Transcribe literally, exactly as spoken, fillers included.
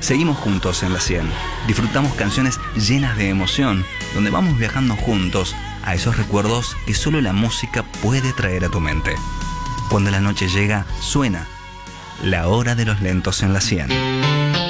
Seguimos juntos en la cien. Disfrutamos canciones llenas de emoción, donde vamos viajando juntos a esos recuerdos que solo la música puede traer a tu mente. Cuando la noche llega, suena La Hora de los Lentos en la cien.